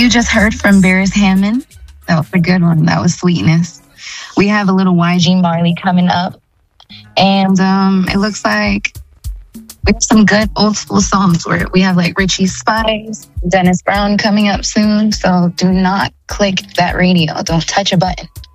You just heard from Beres Hammond. That was a good one. That was Sweetness. We have a little YG Marley coming up. And it looks like we have some good old school songs where we have like Richie Spice, Dennis Brown coming up soon. So do not click that radio. Don't touch a button.